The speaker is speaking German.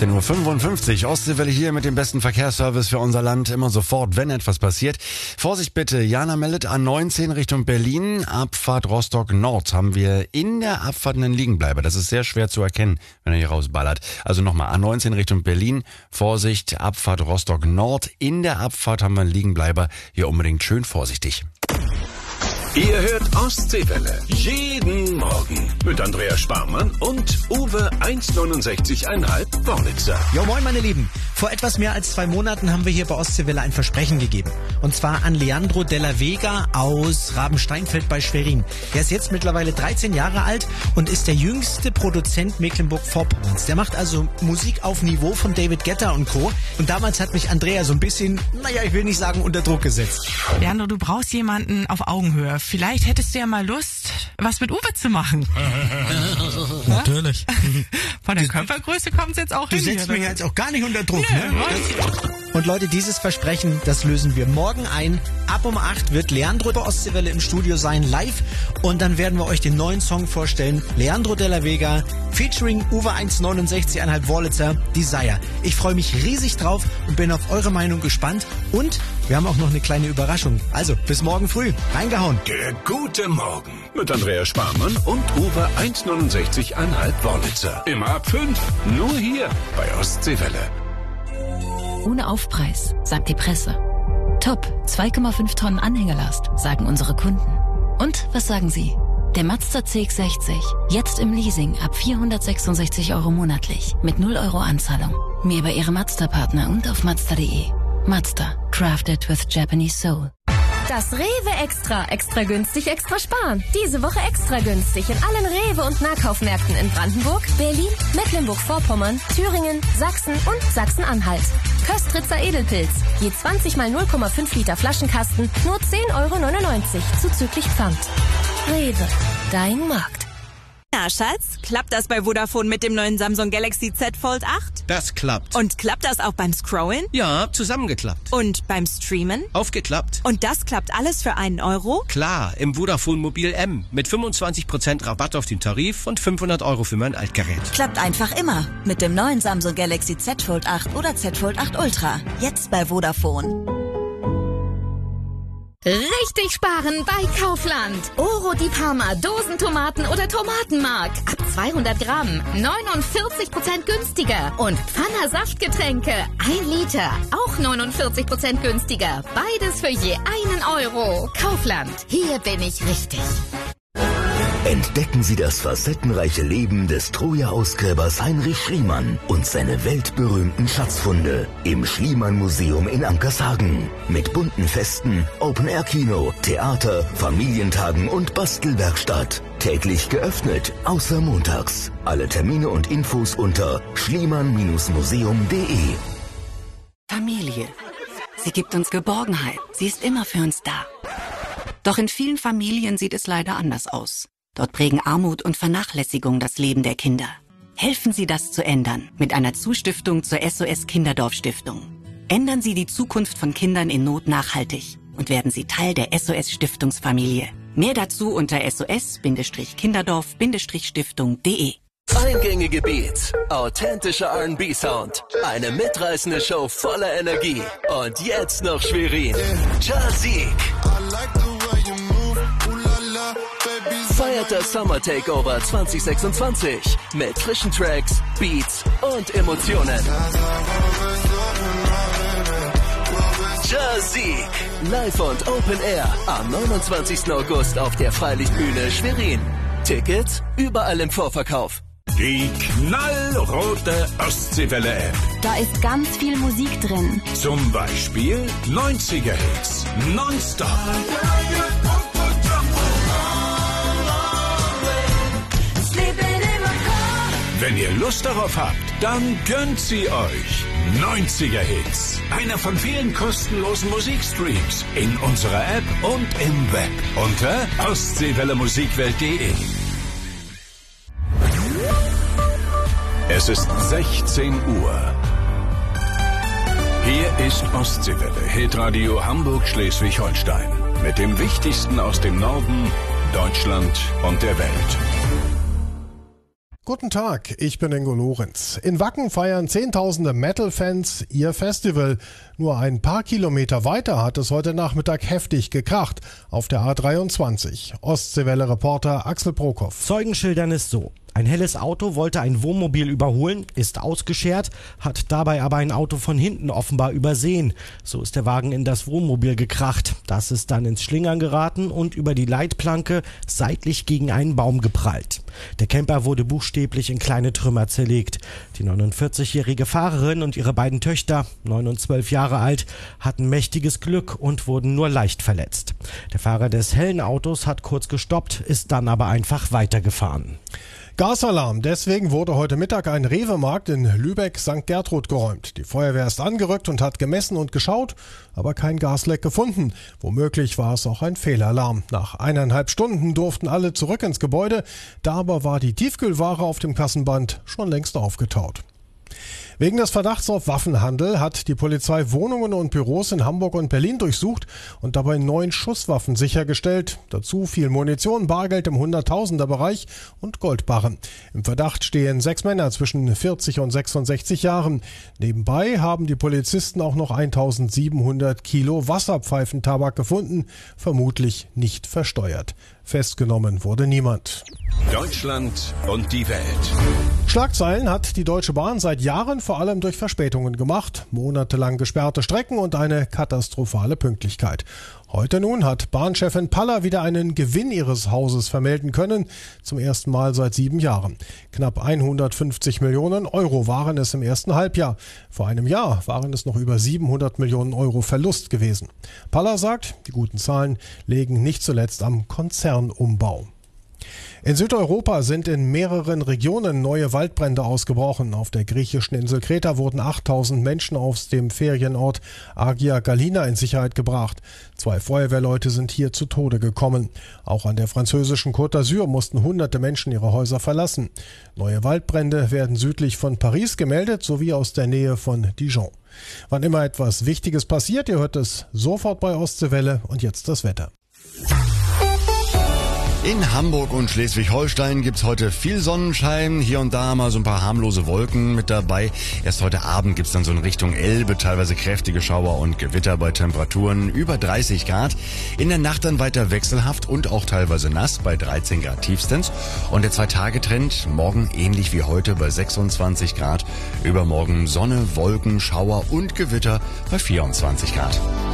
16:55 Uhr. Ostseewelle hier mit dem besten Verkehrsservice für unser Land. Immer sofort, wenn etwas passiert. Vorsicht bitte, Jana meldet A19 Richtung Berlin. Abfahrt Rostock Nord haben wir in der Abfahrt einen Liegenbleiber. Das ist sehr schwer zu erkennen, wenn er hier rausballert. Also nochmal, A19 Richtung Berlin. Vorsicht, Abfahrt Rostock Nord. In der Abfahrt haben wir einen Liegenbleiber. Hier unbedingt schön vorsichtig. Ihr hört Ostseewelle jeden Morgen mit Andreas Sparmann und Uwe 1,69,5 Worlitzer. Jo, moin meine Lieben. Vor etwas mehr als 2 Monaten haben wir hier bei Ostseewelle ein Versprechen gegeben. Und zwar an Leandro Della Vega aus Rabensteinfeld bei Schwerin. Der ist jetzt mittlerweile 13 Jahre alt und ist der jüngste Produzent Mecklenburg-Vorpommerns. Der macht also Musik auf Niveau von David Guetta und Co. Und damals hat mich Andrea so ein bisschen, ich will nicht sagen, unter Druck gesetzt. Leandro, du brauchst jemanden auf Augenhöhe. Vielleicht hättest du ja mal Lust, was mit Uwe zu machen. Natürlich. Von der Körpergröße kommt es jetzt auch hin. Du setzt mich jetzt auch gar nicht unter Druck, ja, ne? Und Leute, dieses Versprechen, das lösen wir morgen ein. Ab um 8 wird Leandro bei Ostseewelle im Studio sein, live. Und dann werden wir euch den neuen Song vorstellen. Leandro Della Vega, featuring Uwe 1,69,5 Worlitzer, Desire. Ich freue mich riesig drauf und bin auf eure Meinung gespannt. Und wir haben auch noch eine kleine Überraschung. Also, bis morgen früh. Reingehauen. Der gute Morgen mit Andreas Sparmann und Uwe 1,69,5 Worlitzer. Immer ab 5, nur hier bei Ostseewelle. Ohne Aufpreis, sagt die Presse. Top, 2,5 Tonnen Anhängerlast, sagen unsere Kunden. Und was sagen Sie? Der Mazda CX-60, jetzt im Leasing ab 466 € monatlich, mit 0 € Anzahlung. Mehr bei Ihrem Mazda-Partner und auf Mazda.de. Mazda, crafted with Japanese soul. Das Rewe Extra. Extra günstig, extra sparen. Diese Woche extra günstig in allen Rewe- und Nahkaufmärkten in Brandenburg, Berlin, Mecklenburg-Vorpommern, Thüringen, Sachsen und Sachsen-Anhalt. Köstritzer Edelpilz. Je 20 mal 0,5 Liter Flaschenkasten, nur 10,99 € zuzüglich Pfand. Rewe, dein Markt. Na, Schatz, klappt das bei Vodafone mit dem neuen Samsung Galaxy Z Fold 8? Das klappt. Und klappt das auch beim Scrollen? Ja, zusammengeklappt. Und beim Streamen? Aufgeklappt. Und das klappt alles für 1 €? Klar, im Vodafone Mobil M mit 25% Rabatt auf den Tarif und 500 € für mein Altgerät. Klappt einfach immer mit dem neuen Samsung Galaxy Z Fold 8 oder Z Fold 8 Ultra. Jetzt bei Vodafone. Richtig sparen bei Kaufland. Oro di Parma, Dosentomaten oder Tomatenmark. Ab 200 Gramm, 49% günstiger. Und Pfanner Saftgetränke, 1 Liter, auch 49% günstiger. Beides für je 1 €. Kaufland, hier bin ich richtig. Entdecken Sie das facettenreiche Leben des Troja-Ausgräbers Heinrich Schliemann und seine weltberühmten Schatzfunde im Schliemann-Museum in Ankershagen. Mit bunten Festen, Open-Air-Kino, Theater, Familientagen und Bastelwerkstatt. Täglich geöffnet, außer montags. Alle Termine und Infos unter schliemann-museum.de. Familie. Sie gibt uns Geborgenheit. Sie ist immer für uns da. Doch in vielen Familien sieht es leider anders aus. Dort prägen Armut und Vernachlässigung das Leben der Kinder. Helfen Sie, das zu ändern mit einer Zustiftung zur SOS Kinderdorf Stiftung. Ändern Sie die Zukunft von Kindern in Not nachhaltig und werden Sie Teil der SOS Stiftungsfamilie. Mehr dazu unter sos-kinderdorf-stiftung.de. Eingängige Beats, authentischer R&B-Sound, eine mitreißende Show voller Energie und jetzt noch Schwerin. Jazik feiert das Summer Takeover 2026 mit frischen Tracks, Beats und Emotionen. Jazik, live und Open Air am 29. August auf der Freilichtbühne Schwerin. Tickets überall im Vorverkauf. Die knallrote Ostseewelle-App. Da ist ganz viel Musik drin. Zum Beispiel 90er-Hits, nonstop. Wenn ihr Lust darauf habt, dann gönnt sie euch. 90er-Hits. Einer von vielen kostenlosen Musikstreams in unserer App und im Web unter ostseewellemusikwelt.de. Es ist 16 Uhr. Hier ist Ostseewelle, Hitradio Hamburg-Schleswig-Holstein. Mit dem Wichtigsten aus dem Norden, Deutschland und der Welt. Guten Tag, ich bin Ingo Lorenz. In Wacken feiern Zehntausende Metal-Fans ihr Festival. Nur ein paar Kilometer weiter hat es heute Nachmittag heftig gekracht auf der A23. Ostseewelle-Reporter Axel Prokop. Zeugenschildern ist so. Ein helles Auto wollte ein Wohnmobil überholen, ist ausgeschert, hat dabei aber ein Auto von hinten offenbar übersehen. So ist der Wagen in das Wohnmobil gekracht. Das ist dann ins Schlingern geraten und über die Leitplanke seitlich gegen einen Baum geprallt. Der Camper wurde buchstäblich in kleine Trümmer zerlegt. Die 49-jährige Fahrerin und ihre beiden Töchter, 9 und 12 Jahre alt, hatten mächtiges Glück und wurden nur leicht verletzt. Der Fahrer des hellen Autos hat kurz gestoppt, ist dann aber einfach weitergefahren. Gasalarm. Deswegen wurde heute Mittag ein Rewe-Markt in Lübeck-St. Gertrud geräumt. Die Feuerwehr ist angerückt und hat gemessen und geschaut, aber kein Gasleck gefunden. Womöglich war es auch ein Fehlalarm. Nach 1,5 Stunden durften alle zurück ins Gebäude. Da aber war die Tiefkühlware auf dem Kassenband schon längst aufgetaut. Wegen des Verdachts auf Waffenhandel hat die Polizei Wohnungen und Büros in Hamburg und Berlin durchsucht und dabei 9 Schusswaffen sichergestellt. Dazu viel Munition, Bargeld im Hunderttausender-Bereich und Goldbarren. Im Verdacht stehen 6 Männer zwischen 40 und 66 Jahren. Nebenbei haben die Polizisten auch noch 1700 Kilo Wasserpfeifentabak gefunden, vermutlich nicht versteuert. Festgenommen wurde niemand. Deutschland und die Welt. Schlagzeilen hat die Deutsche Bahn seit Jahren vor allem durch Verspätungen gemacht, monatelang gesperrte Strecken und eine katastrophale Pünktlichkeit. Heute nun hat Bahnchefin Paller wieder einen Gewinn ihres Hauses vermelden können, zum ersten Mal seit 7 Jahren. Knapp 150 Millionen Euro waren es im ersten Halbjahr. Vor einem Jahr waren es noch über 700 Millionen Euro Verlust gewesen. Paller sagt, die guten Zahlen liegen nicht zuletzt am Konzernumbau. In Südeuropa sind in mehreren Regionen neue Waldbrände ausgebrochen. Auf der griechischen Insel Kreta wurden 8000 Menschen aus dem Ferienort Agia Galina in Sicherheit gebracht. 2 Feuerwehrleute sind hier zu Tode gekommen. Auch an der französischen Côte d'Azur mussten hunderte Menschen ihre Häuser verlassen. Neue Waldbrände werden südlich von Paris gemeldet, sowie aus der Nähe von Dijon. Wann immer etwas Wichtiges passiert, ihr hört es sofort bei Ostseewelle. Und jetzt das Wetter. In Hamburg und Schleswig-Holstein gibt's heute viel Sonnenschein, hier und da mal so ein paar harmlose Wolken mit dabei. Erst heute Abend gibt's dann so in Richtung Elbe teilweise kräftige Schauer und Gewitter bei Temperaturen über 30 Grad. In der Nacht dann weiter wechselhaft und auch teilweise nass bei 13 Grad tiefstens. Und der 2-Tage-Trend morgen ähnlich wie heute bei 26 Grad. Übermorgen Sonne, Wolken, Schauer und Gewitter bei 24 Grad.